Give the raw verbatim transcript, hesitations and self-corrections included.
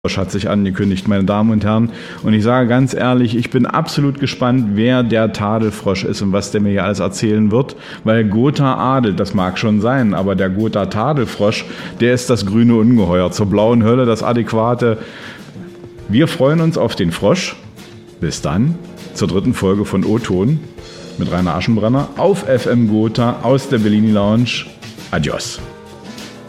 hat sich angekündigt, meine Damen und Herren. Und ich sage ganz ehrlich, ich bin absolut gespannt, wer der Tadelfrosch ist und was der mir hier alles erzählen wird. Weil Gotha Adel, das mag schon sein, aber der Gotha Tadelfrosch, der ist das grüne Ungeheuer. Zur blauen Hölle das Adäquate. Wir freuen uns auf den Frosch. Bis dann zur dritten Folge von O-Ton mit Rainer Aschenbrenner auf F M Gotha aus der Bellini Lounge. Adios.